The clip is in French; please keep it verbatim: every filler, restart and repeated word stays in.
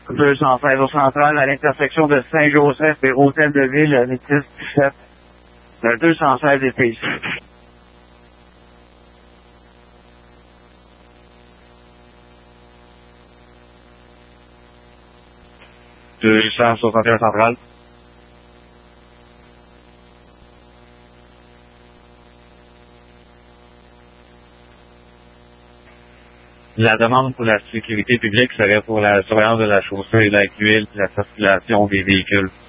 deux cent seize au central, à l'intersection de Saint-Joseph et Hôtel de Ville, le dix dix-sept. Le deux cent seize était ici. deux cent soixante et un central. La demande pour la sécurité publique serait pour la surveillance de la chaussée et la Q L, la circulation des véhicules.